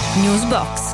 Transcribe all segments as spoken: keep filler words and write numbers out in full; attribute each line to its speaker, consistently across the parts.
Speaker 1: Newsbox.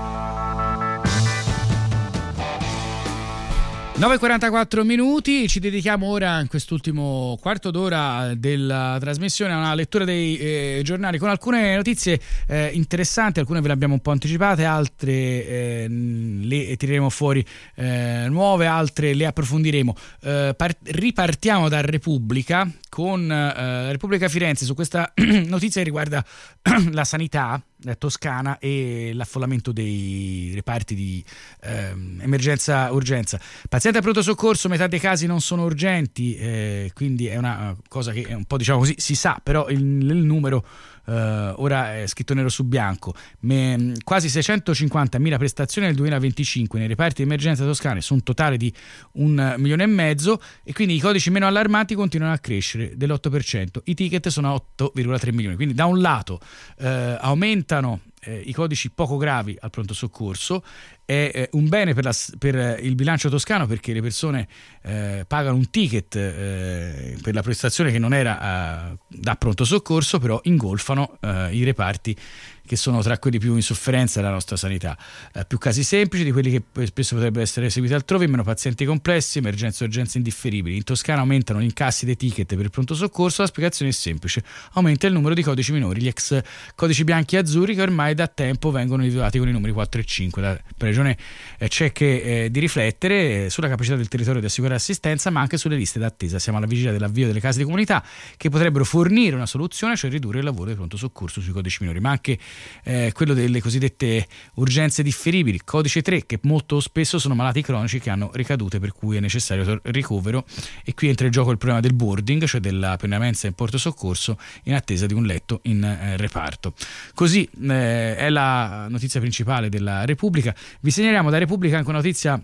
Speaker 2: nove e quarantaquattro minuti, ci dedichiamo ora in quest'ultimo quarto d'ora della trasmissione a una lettura dei eh, giornali con alcune notizie eh, interessanti, alcune ve le abbiamo un po' anticipate, altre eh, le tireremo fuori eh, nuove, altre le approfondiremo. Eh, par- ripartiamo da Repubblica con eh, Repubblica Firenze su questa notizia che riguarda la sanità toscana e l'affollamento dei reparti di eh, emergenza urgenza. Pazienti a pronto soccorso, metà dei casi non sono urgenti, eh, quindi è una cosa che è un po', diciamo così, si sa, però il, il numero Uh, ora è scritto nero su bianco. Me, quasi seicentocinquantamila prestazioni nel duemilaventicinque nei reparti di emergenza toscane su un totale di un milione e mezzo, e quindi i codici meno allarmanti continuano a crescere dell'otto per cento, i ticket sono otto virgola tre milioni, quindi da un lato uh, aumentano eh, i codici poco gravi al pronto soccorso. È eh, un bene per, la, per il bilancio toscano, perché le persone eh, pagano un ticket eh, per la prestazione che non era eh, da pronto soccorso, però ingolfano eh, i reparti che sono tra quelli più in sofferenza della nostra sanità. Eh, più casi semplici di quelli che spesso potrebbero essere eseguiti altrove, meno pazienti complessi, emergenze e urgenze indifferibili. In Toscana aumentano gli incassi dei ticket per il pronto soccorso, la spiegazione è semplice: aumenta il numero di codici minori, gli ex codici bianchi e azzurri che ormai da tempo vengono individuati con i numeri quattro e cinque. La ragione eh, c'è che eh, di riflettere eh, sulla capacità del territorio di assicurare assistenza, ma anche sulle liste d'attesa. Siamo alla vigilia dell'avvio delle case di comunità che potrebbero fornire una soluzione, cioè ridurre il lavoro di pronto soccorso sui codici minori, ma anche Eh, quello delle cosiddette urgenze differibili, codice tre, che molto spesso sono malati cronici che hanno ricadute per cui è necessario ricovero, e qui entra in gioco il problema del boarding, cioè della permanenza in pronto soccorso in attesa di un letto in eh, reparto. Così eh, è la notizia principale della Repubblica. Vi segnaliamo da Repubblica anche una notizia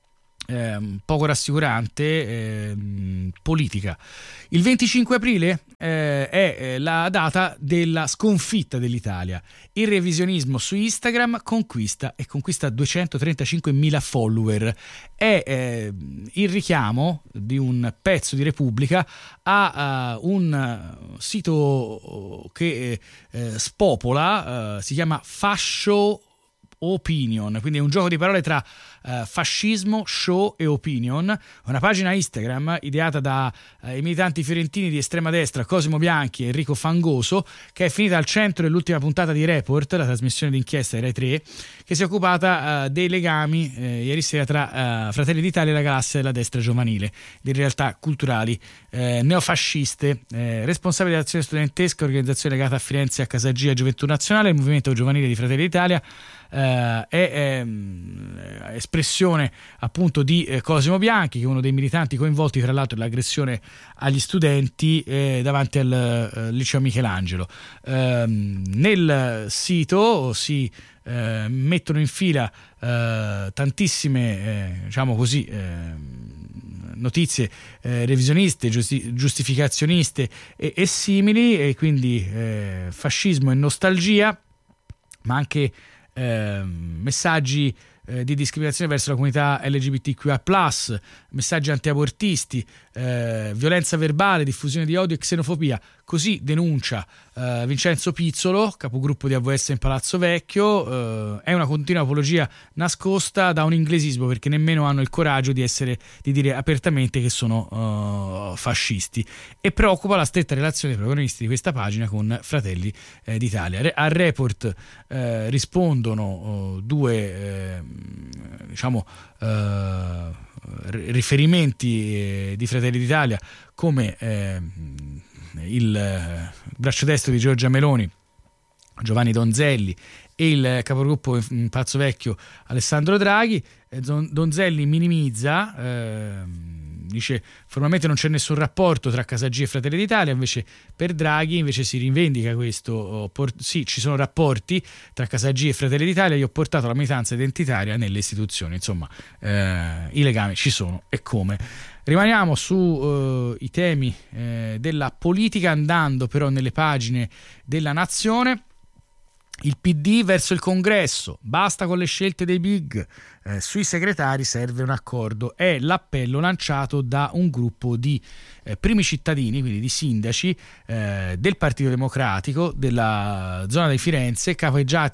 Speaker 2: Eh, poco rassicurante, eh, politica. Il venticinque aprile eh, è la data della sconfitta dell'Italia. Il revisionismo su Instagram conquista e conquista duecentotrentacinquemila follower. È eh, il richiamo di un pezzo di Repubblica a uh, un sito che eh, spopola, uh, si chiama Fascio Opinion, quindi è un gioco di parole tra uh, fascismo, show e opinion. Una pagina Instagram ideata da uh, i militanti fiorentini di estrema destra Cosimo Bianchi e Enrico Fangoso, che è finita al centro dell'ultima puntata di Report, la trasmissione d'inchiesta di Rai tre, che si è occupata uh, dei legami eh, ieri sera tra uh, Fratelli d'Italia e la galassia della destra giovanile, di realtà culturali eh, neofasciste, eh, responsabile dell'azione studentesca, organizzazione legata a Firenze a Casagia Gioventù Nazionale, il movimento giovanile di Fratelli d'Italia. Uh, è, è um, espressione appunto di eh, Cosimo Bianchi, che è uno dei militanti coinvolti tra l'altro nell'aggressione agli studenti eh, davanti al uh, liceo Michelangelo. Uh, nel sito si uh, mettono in fila uh, tantissime eh, diciamo così eh, notizie eh, revisioniste, giusti- giustificazioniste e, e simili, e quindi eh, fascismo e nostalgia, ma anche Eh, messaggi eh, di discriminazione verso la comunità L G B T Q I plus, messaggi antiabortisti, eh, violenza verbale, diffusione di odio e xenofobia. Così denuncia eh, Vincenzo Pizzolo, capogruppo di A V S in Palazzo Vecchio. Eh, è una continua apologia nascosta da un inglesismo, perché nemmeno hanno il coraggio di essere di dire apertamente che sono uh, fascisti, e preoccupa la stretta relazione dei protagonisti di questa pagina con Fratelli eh, d'Italia. Re- al report eh, rispondono uh, due eh, diciamo uh, riferimenti eh, di Fratelli d'Italia, come eh, il eh, braccio destro di Giorgia Meloni, Giovanni Donzelli, e il capogruppo in Palazzo Vecchio Alessandro Draghi. eh, Donzelli minimizza, eh, dice formalmente non c'è nessun rapporto tra Casagia e Fratelli d'Italia, invece per Draghi invece si rivendica questo. Oh, por- sì, ci sono rapporti tra Casagia e Fratelli d'Italia, io ho portato la militanza identitaria nelle istituzioni, insomma eh, i legami ci sono, e come. Rimaniamo su uh, i temi eh, della politica, andando però nelle pagine della Nazione. Il P D verso il Congresso, basta con le scelte dei big, eh, sui segretari serve un accordo, è l'appello lanciato da un gruppo di eh, primi cittadini, quindi di sindaci eh, del Partito Democratico della zona di Firenze, capeggiati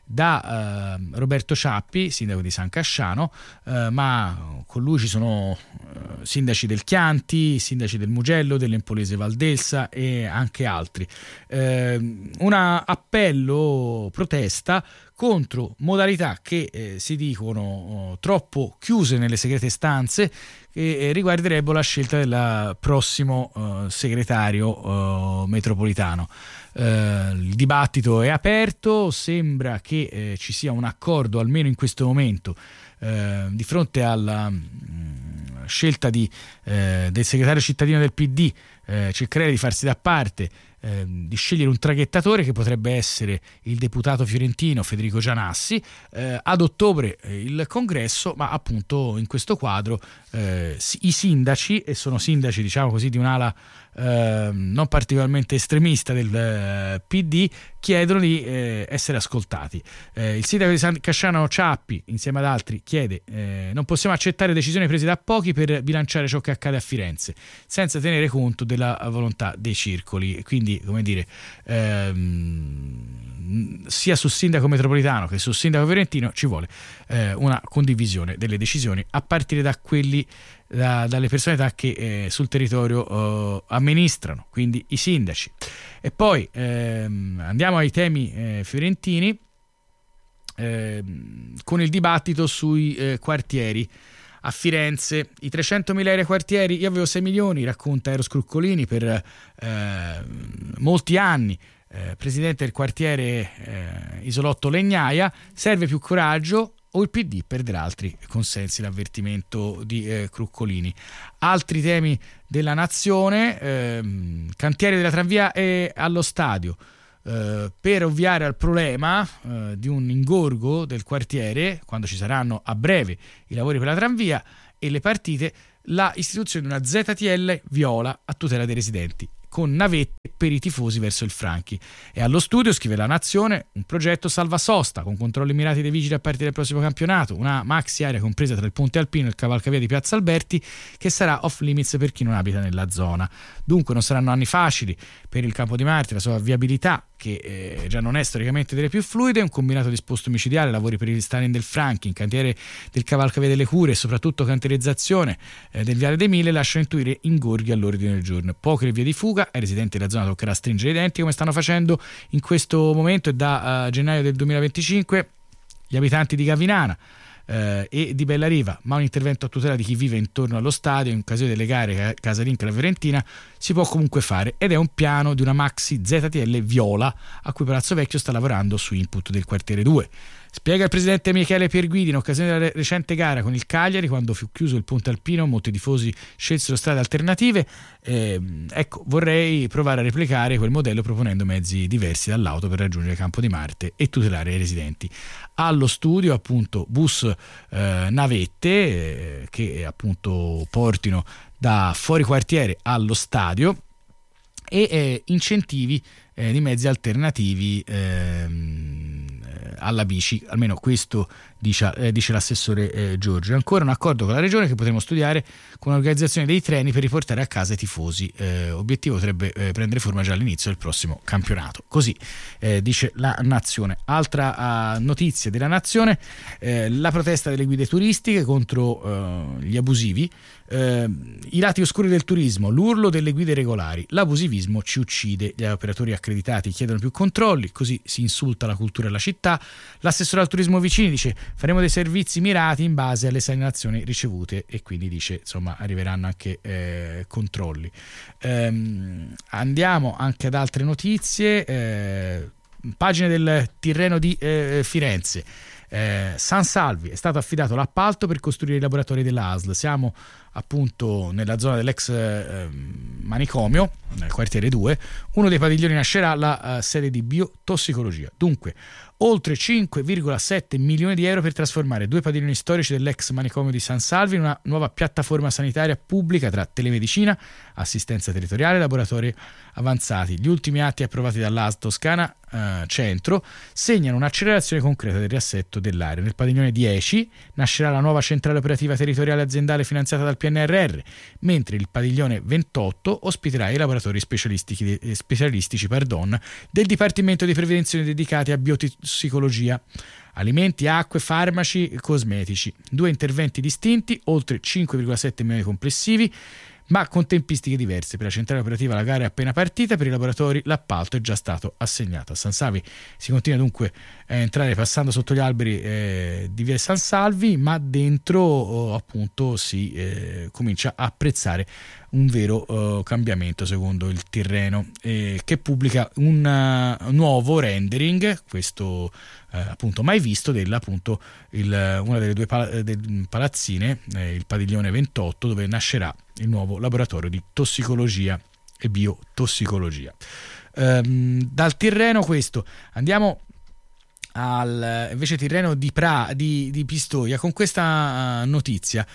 Speaker 2: da eh, Roberto Ciappi, sindaco di San Casciano, eh, ma con lui ci sono eh, sindaci del Chianti, sindaci del Mugello, dell'Empolese Valdelsa e anche altri. Eh, un appello, protesta contro modalità che eh, si dicono oh, troppo chiuse nelle segrete stanze, che eh, riguarderebbero la scelta del prossimo eh, segretario eh, metropolitano. Eh, il dibattito è aperto, sembra che eh, ci sia un accordo almeno in questo momento eh, di fronte alla mh, scelta di, eh, del segretario cittadino del P D, eh, cercare di farsi da parte, eh, di scegliere un traghettatore che potrebbe essere il deputato fiorentino Federico Gianassi. Eh, ad ottobre eh, il congresso, ma appunto in questo quadro eh, i sindaci, e sono sindaci diciamo così di un'ala eh, non particolarmente estremista del eh, P D, chiedono di eh, essere ascoltati. Eh, il sindaco di San Casciano Ciappi, insieme ad altri, chiede eh, non possiamo accettare decisioni prese da pochi per bilanciare ciò che accade a Firenze senza tenere conto della volontà dei circoli. Quindi, come dire, ehm, sia sul sindaco metropolitano che sul sindaco fiorentino ci vuole eh, una condivisione delle decisioni a partire da quelli Da, dalle personalità che eh, sul territorio eh, amministrano, quindi i sindaci. E poi ehm, andiamo ai temi eh, fiorentini, ehm, con il dibattito sui eh, quartieri a Firenze. I trecentomila euro ai quartieri, io avevo sei milioni, racconta Eros Croccolini, per eh, molti anni eh, presidente del quartiere eh, Isolotto Legnaia. Serve più coraggio o il P D perderà altri consensi, l'avvertimento di eh, Croccolini. Altri temi della nazione, ehm, cantiere della tranvia e allo stadio. Eh, per ovviare al problema eh, di un ingorgo del quartiere, quando ci saranno a breve i lavori per la tranvia e le partite, la istituzione di una Z T L viola a tutela dei residenti, con navette per i tifosi verso il Franchi. E allo studio, scrive La Nazione, un progetto salva sosta con controlli mirati dei vigili a partire dal prossimo campionato, una maxi area compresa tra il Ponte Alpino e il cavalcavia di Piazza Alberti, che sarà off limits per chi non abita nella zona. Dunque non saranno anni facili per il Campo di Marte, la sua viabilità, che eh, già non è storicamente delle più fluide, un combinato disposto micidiale, lavori per il Stalin del Franchi, in cantiere del cavalcavia delle Cure e soprattutto cantierizzazione eh, del Viale dei Mille lasciano intuire ingorghi all'ordine del giorno. Poche le vie di fuga, ai residenti della zona toccherà stringere i denti come stanno facendo in questo momento, e da uh, gennaio del duemilaventicinque gli abitanti di Gavinana eh, e di Bellariva, ma un intervento a tutela di chi vive intorno allo stadio in occasione delle gare casalinghe e la Fiorentina si può comunque fare, ed è un piano di una maxi Z T L viola a cui Palazzo Vecchio sta lavorando su input del quartiere due. Spiega il presidente Michele Pierguidi in occasione della recente gara con il Cagliari, quando fu chiuso il Ponte Alpino, molti tifosi scelsero strade alternative. Eh, ecco, vorrei provare a replicare quel modello proponendo mezzi diversi dall'auto per raggiungere Campo di Marte e tutelare i residenti. Allo studio appunto bus eh, navette eh, che appunto portino da fuori quartiere allo stadio, e eh, incentivi eh, di mezzi alternativi ehm, alla bici, almeno questo dice, eh, dice l'assessore eh, Giorgio. Ancora un accordo con la regione che potremo studiare con l'organizzazione dei treni per riportare a casa i tifosi. Eh, obiettivo potrebbe eh, prendere forma già all'inizio del prossimo campionato. Così eh, dice la Nazione. Altra uh, notizia della Nazione, eh, la protesta delle guide turistiche contro uh, gli abusivi. Eh, i lati oscuri del turismo, l'urlo delle guide regolari, l'abusivismo ci uccide, gli operatori accreditati chiedono più controlli, così si insulta la cultura della città. L'assessore al turismo Vicini dice faremo dei servizi mirati in base alle segnalazioni ricevute, e quindi dice insomma arriveranno anche eh, controlli. Eh, andiamo anche ad altre notizie, eh, pagine del Tirreno di eh, Firenze. Eh, San Salvi è stato affidato l'appalto per costruire i laboratori della A S L. Siamo appunto nella zona dell'ex eh, manicomio, nel quartiere due. Uno dei padiglioni nascerà la uh, sede di biotossicologia. Dunque oltre cinque virgola sette milioni di euro per trasformare due padiglioni storici dell'ex manicomio di San Salvi in una nuova piattaforma sanitaria pubblica tra telemedicina, assistenza territoriale e laboratori avanzati. Gli ultimi atti approvati dall'A S L Toscana eh, Centro segnano un'accelerazione concreta del riassetto dell'area. Nel padiglione dieci nascerà la nuova centrale operativa territoriale aziendale finanziata dal P N R R, mentre il padiglione ventotto ospiterà i laboratori specialistici, specialistici pardon, del Dipartimento di Prevenzione dedicati a biotossicologia, alimenti, acque, farmaci, cosmetici. Due interventi distinti, oltre cinque virgola sette milioni complessivi, ma con tempistiche diverse. Per la centrale operativa la gara è appena partita, per i laboratori l'appalto è già stato assegnato. A San Salvi si continua dunque a entrare passando sotto gli alberi eh, di via San Salvi, ma dentro oh, appunto si eh, comincia a apprezzare un vero uh, cambiamento, secondo il Tirreno, eh, che pubblica un uh, nuovo rendering, questo uh, appunto mai visto, della appunto il, una delle due pal- del palazzine, eh, il padiglione ventotto, dove nascerà il nuovo laboratorio di tossicologia e biotossicologia. Um, dal Tirreno questo, andiamo al invece Tirreno di, pra, di, di Pistoia con questa uh, notizia.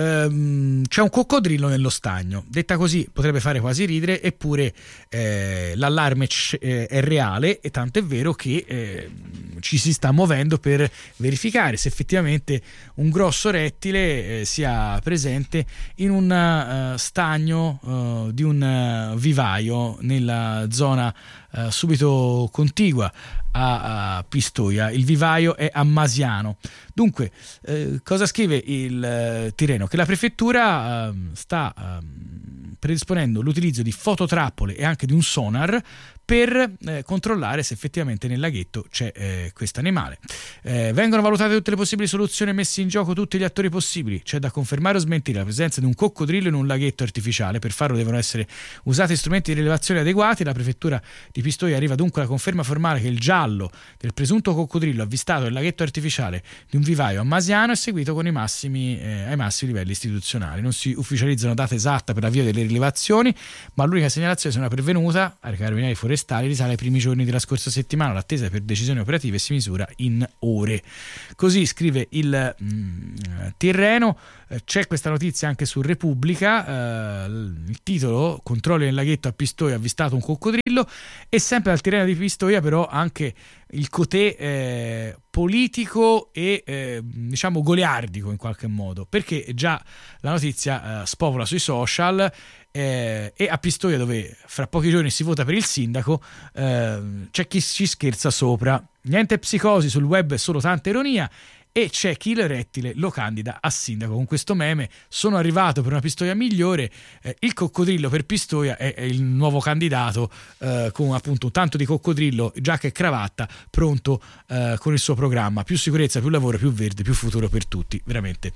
Speaker 2: Um, c'è un coccodrillo nello stagno, detta così potrebbe fare quasi ridere, eppure eh, l'allarme c- eh, è reale, e tanto è vero che eh, ci si sta muovendo per verificare se effettivamente un grosso rettile eh, sia presente in un uh, stagno uh, di un uh, vivaio nella zona uh, subito contigua a, a Pistoia. Il vivaio è a Masiano. Dunque, eh, cosa scrive il eh, Tirreno? Che la prefettura eh, sta eh, predisponendo l'utilizzo di fototrappole e anche di un sonar per eh, controllare se effettivamente nel laghetto c'è eh, questo animale. Eh, vengono valutate tutte le possibili soluzioni e messi in gioco tutti gli attori possibili. C'è da confermare o smentire la presenza di un coccodrillo in un laghetto artificiale. Per farlo devono essere usati strumenti di rilevazione adeguati. La prefettura di Pistoia arriva dunque alla conferma formale che il giallo del presunto coccodrillo avvistato nel laghetto artificiale di un vivaio a Masiano è seguito con i massimi, eh, ai massimi livelli istituzionali. Non si ufficializzano data esatta per l'avvio delle rilevazioni, ma l'unica segnalazione se ne è pervenuta ai carabinieri forestali risale ai primi giorni della scorsa settimana. L'attesa per decisioni operative si misura in ore. Così scrive il mh, Tirreno. Eh, c'è questa notizia anche su Repubblica, eh, il titolo: controlli nel laghetto a Pistoia, avvistato un coccodrillo. E sempre al Tirreno di Pistoia però anche il cotè eh, politico e eh, diciamo goliardico in qualche modo, perché già la notizia eh, spopola sui social. Eh, e a Pistoia, dove fra pochi giorni si vota per il sindaco, eh, c'è chi ci scherza sopra. Niente psicosi, sul web è solo tanta ironia, e c'è chi il rettile lo candida a sindaco con questo meme: sono arrivato per una Pistoia migliore. Eh, il coccodrillo per Pistoia è, è il nuovo candidato, eh, con appunto un tanto di coccodrillo, giacca e cravatta, pronto eh, con il suo programma: più sicurezza, più lavoro, più verde, più futuro per tutti. Veramente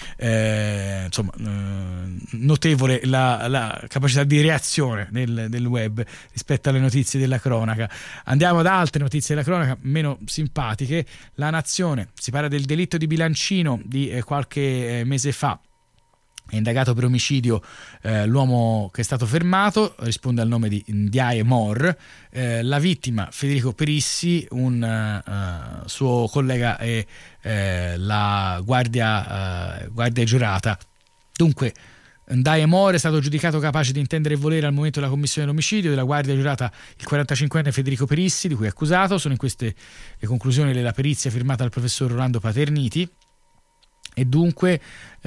Speaker 2: eh, insomma eh, notevole la, la capacità di reazione del, del web rispetto alle notizie della cronaca. Andiamo ad altre notizie della cronaca meno simpatiche. La Nazione, si parla del delitto di Bilancino di eh, qualche eh, mese fa. È indagato per omicidio eh, l'uomo che è stato fermato, risponde al nome di Ndiaye Mor. Eh, la vittima, Federico Perissi, un uh, suo collega e eh, la guardia, uh, guardia giurata. Dunque, Ndiaye Mor è stato giudicato capace di intendere e volere al momento della commissione dell'omicidio. Della guardia giurata il quarantacinquenne Federico Perissi, di cui è accusato. Sono in queste le conclusioni della perizia firmata dal professor Rolando Paterniti. E dunque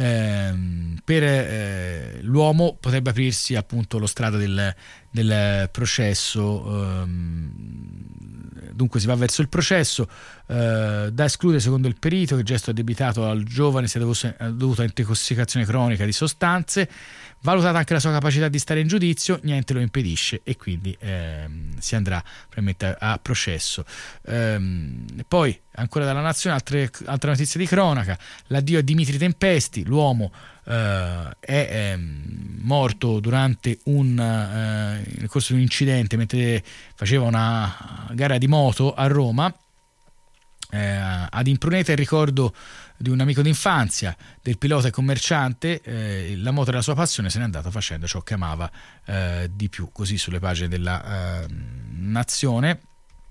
Speaker 2: ehm, per eh, l'uomo potrebbe aprirsi appunto lo strada del, del processo. Ehm, dunque si va verso il processo. Eh, da escludere, secondo il perito, che il gesto addebitato al giovane sia dovuto a intossicazione cronica di sostanze. Valutata anche la sua capacità di stare in giudizio, niente lo impedisce, e quindi ehm, si andrà probabilmente a, a processo. Ehm, poi ancora dalla Nazione, altre, altra notizia di cronaca: l'addio a Dimitri Tempesti. L'uomo eh, è eh, morto durante un eh, nel corso di un incidente mentre faceva una gara di moto a Roma. Eh, ad Impruneta il ricordo di un amico d'infanzia, del pilota e commerciante. Eh, la moto era la sua passione, se n'è andata facendo ciò che amava eh, di più. Così sulle pagine della eh, Nazione.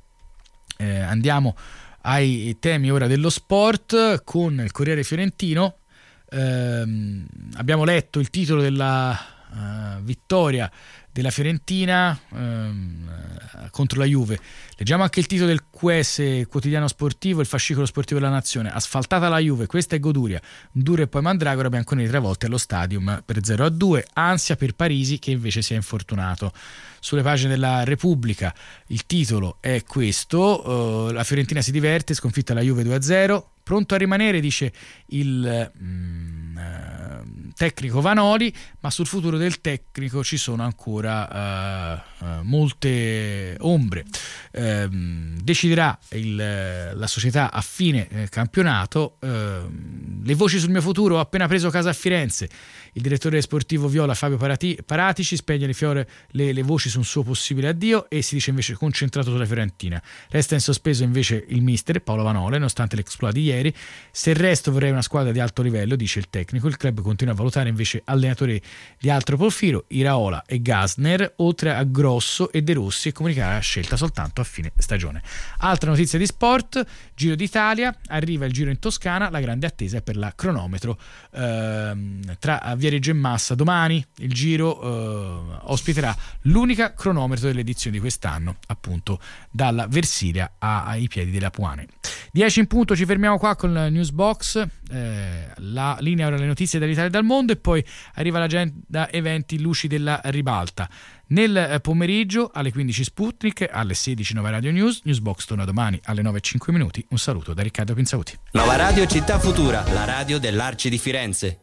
Speaker 2: Eh, andiamo ai temi ora dello sport con il Corriere Fiorentino. Eh, abbiamo letto il titolo della uh, vittoria della Fiorentina ehm, contro la Juve. Leggiamo anche il titolo del Q S, quotidiano sportivo, il fascicolo sportivo della nazione. Asfaltata la Juve, questa è goduria. Duro e poi Mandragora, bianconeri tre volte allo Stadium per zero a due. Ansia per Parisi, che invece si è infortunato. Sulle pagine della Repubblica il titolo è questo: uh, la Fiorentina si diverte, sconfitta la Juve due a zero. Pronto a rimanere, dice il mm, uh, tecnico Vanoli, ma sul futuro del tecnico ci sono ancora uh, uh, molte ombre. Uh, deciderà il, la società a fine eh, campionato. Uh, le voci sul mio futuro: ho appena preso casa a Firenze. Il direttore sportivo viola Fabio Parati, Paratici, spegne le, fiore, le, le voci su un suo possibile addio e si dice invece concentrato sulla Fiorentina. Resta in sospeso invece il mister Paolo Vanole, nonostante l'exploit di ieri. Se il resto vorrei una squadra di alto livello, dice il tecnico. Il club continua a valutare invece allenatori di altro profilo, Iraola e Gasner, oltre a Grosso e De Rossi, e comunicare la scelta soltanto a fine stagione. Altra notizia di sport: Giro d'Italia, arriva il Giro in Toscana, la grande attesa è per la cronometro ehm, tra Viareggio e Massa. Domani il Giro eh, ospiterà l'unica cronometro dell'edizione di quest'anno, appunto dalla Versilia ai piedi della Puane. dieci in punto, ci fermiamo qua con il Newsbox, eh, la linea ora alle notizie dall'Italia e dal mondo, e poi arriva l'agenda eventi luci della ribalta. Nel pomeriggio alle quindici Sputnik, alle sedici Nova Radio News. Newsbox torna domani alle nove e cinque minuti. Un saluto da Riccardo Pinzauti.
Speaker 1: Nova Radio Città Futura, la radio dell'Arci di Firenze.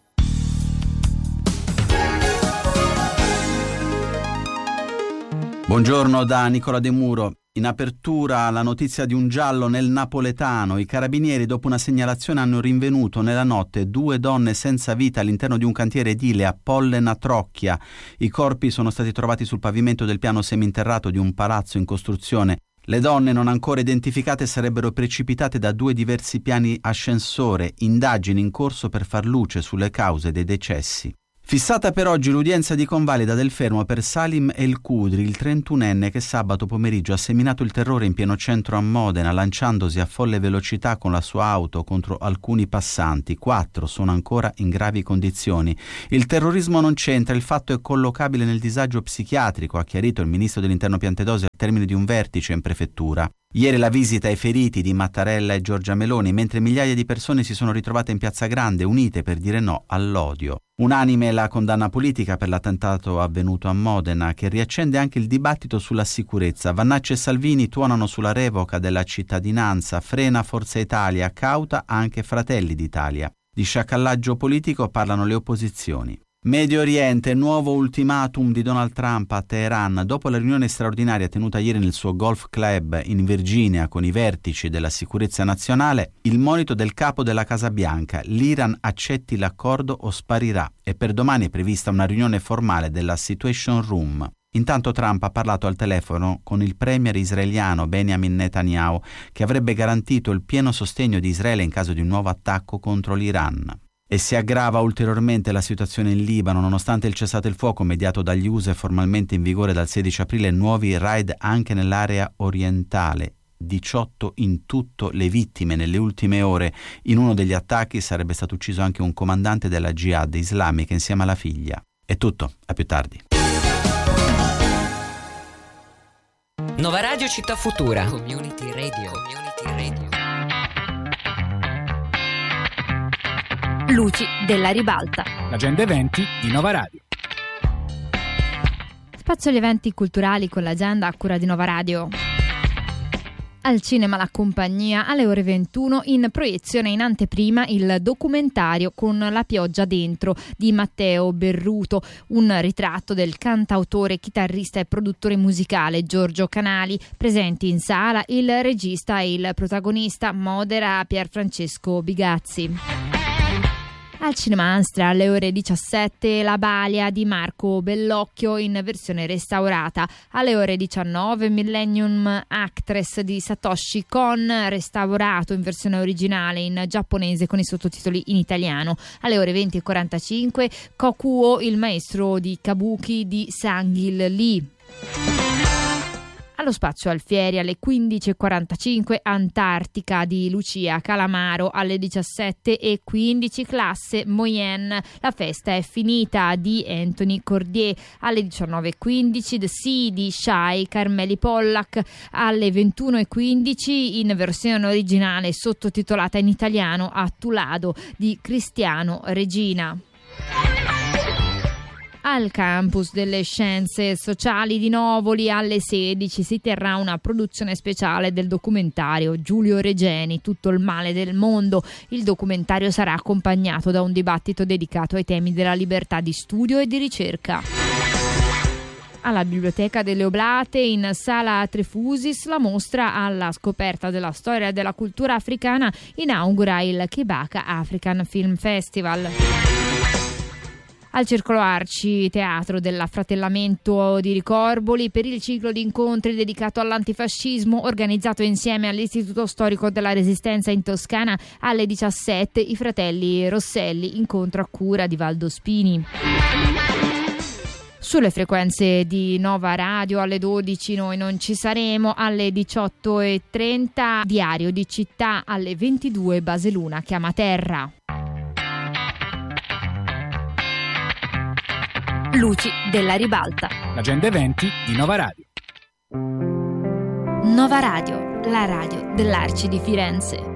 Speaker 3: Buongiorno da Nicola De Muro. In apertura la notizia di un giallo nel napoletano. I carabinieri, dopo una segnalazione, hanno rinvenuto nella notte due donne senza vita all'interno di un cantiere edile a Pollena Trocchia. I corpi sono stati trovati sul pavimento del piano seminterrato di un palazzo in costruzione. Le donne, non ancora identificate, sarebbero precipitate da due diversi piani ascensore. Indagini in corso per far luce sulle cause dei decessi. Fissata per oggi l'udienza di convalida del fermo per Salim El Kudri, il trentunenne che sabato pomeriggio ha seminato il terrore in pieno centro a Modena, lanciandosi a folle velocità con la sua auto contro alcuni passanti. Quattro sono ancora in gravi condizioni. Il terrorismo non c'entra, il fatto è collocabile nel disagio psichiatrico, ha chiarito il ministro dell'Interno Piantedosi al termine di un vertice in prefettura. Ieri la visita ai feriti di Mattarella e Giorgia Meloni, mentre migliaia di persone si sono ritrovate in Piazza Grande, unite per dire no all'odio. Unanime la condanna politica per l'attentato avvenuto a Modena, che riaccende anche il dibattito sulla sicurezza. Vannacci e Salvini tuonano sulla revoca della cittadinanza, frena Forza Italia, cauta anche Fratelli d'Italia. Di sciacallaggio politico parlano le opposizioni. Medio Oriente, nuovo ultimatum di Donald Trump a Teheran. Dopo la riunione straordinaria tenuta ieri nel suo Golf Club in Virginia con i vertici della sicurezza nazionale, il monito del capo della Casa Bianca: l'Iran accetti l'accordo o sparirà. E per domani è prevista una riunione formale della Situation Room. Intanto Trump ha parlato al telefono con il premier israeliano Benjamin Netanyahu, che avrebbe garantito il pieno sostegno di Israele in caso di un nuovo attacco contro l'Iran. E si aggrava ulteriormente la situazione in Libano, nonostante il cessate il fuoco mediato dagli U S A formalmente in vigore dal sedici aprile, nuovi raid anche nell'area orientale. diciotto in tutto le vittime nelle ultime ore. In uno degli attacchi sarebbe stato ucciso anche un comandante della Jihad islamica insieme alla figlia. È tutto, a più tardi.
Speaker 1: Nova Radio Città Futura.
Speaker 4: Community Radio. Community Radio.
Speaker 5: Luci della ribalta.
Speaker 2: L'agenda eventi di Nova Radio.
Speaker 5: Spazio agli eventi culturali con l'agenda a cura di Nova Radio. Al cinema La Compagnia, alle ore ventuno, in proiezione in anteprima il documentario Con la pioggia dentro di Matteo Berruto, un ritratto del cantautore, chitarrista e produttore musicale Giorgio Canali. Presenti in sala il regista e il protagonista, modera Pierfrancesco Bigazzi. Al Cinema Anstra alle ore diciassette La Balia di Marco Bellocchio in versione restaurata. Alle ore diciannove Millennium Actress di Satoshi Kon, restaurato in versione originale in giapponese con i sottotitoli in italiano. Alle ore venti e quarantacinque Kokuo, il maestro di Kabuki di Sang-il Lee. Allo Spazio Alfieri alle quindici e quarantacinque Antartica di Lucia Calamaro, alle diciassette e quindici Classe Moyenne, La festa è finita di Anthony Cordier, alle diciannove e quindici The Sea di Shai Carmeli Pollack, alle ventuno e quindici in versione originale sottotitolata in italiano A tu lado di Cristiano Regina. Al campus delle Scienze Sociali di Novoli alle sedici si terrà una produzione speciale del documentario Giulio Regeni, Tutto il male del mondo. Il documentario sarà accompagnato da un dibattito dedicato ai temi della libertà di studio e di ricerca. Alla Biblioteca delle Oblate in Sala Trefusis la mostra alla scoperta della storia e della cultura africana inaugura il Kibaka African Film Festival. Al Circolo Arci Teatro dell'Affratellamento di Ricorboli per il ciclo di incontri dedicato all'antifascismo organizzato insieme all'Istituto Storico della Resistenza in Toscana alle diciassette i fratelli Rosselli, incontro a cura di Valdo Spini. Sulle frequenze di Nova Radio alle dodici noi non ci saremo, alle diciotto e trenta Diario di Città, alle ventidue Baseluna chiama terra.
Speaker 6: Luci della ribalta.
Speaker 2: L'agenda eventi di Nova Radio.
Speaker 6: Nova Radio, la radio dell'Arci di Firenze.